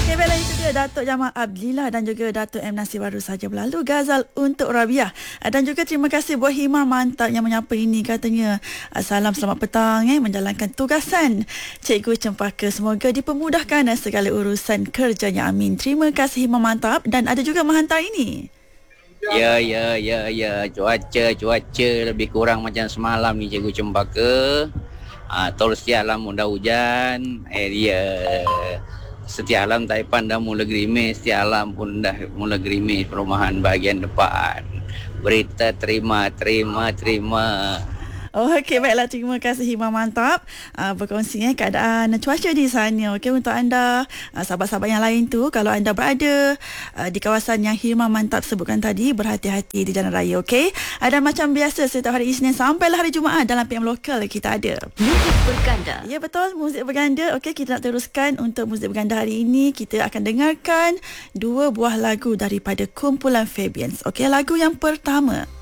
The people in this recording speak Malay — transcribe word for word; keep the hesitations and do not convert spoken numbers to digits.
Okey, baiklah, itu dia Datuk Jamal Abdillah dan juga Datuk M. Nasir baru saja berlalu. Ghazal untuk Rabiah. Dan juga terima kasih buat Hima Mantap yang menyapa ini, katanya salam selamat petang eh, menjalankan tugasan Cikgu Cempaka. Semoga dipermudahkan segala urusan kerjanya, amin. Terima kasih Hima Mantap. Dan ada juga menghantar ini. Ya, ya, ya, ya. Cuaca, cuaca lebih kurang macam semalam ni Cikgu Cempaka. Ah, tol setiap alam dah hujan. Eh, dia. Setiap alam Taipan dah mula gerimis. Setiap alam pun dah mula gerimis perumahan bahagian depan. Berita terima, terima, terima. Oh, okey, baiklah, terima kasih Hima Mantap uh, berkongsi eh, keadaan cuaca di sana. Okey, untuk anda uh, sahabat-sahabat yang lain tu, kalau anda berada uh, di kawasan yang Hima Mantap sebutkan tadi, berhati-hati di jalan raya, okey? Ada macam biasa setiap hari Isnin sampailah hari Jumaat dalam P M Lokal kita ada Muzik Berganda. Ya, betul, muzik berganda. Okey, kita nak teruskan untuk muzik berganda hari ini. Kita akan dengarkan dua buah lagu daripada kumpulan Fabians. Okey, lagu yang pertama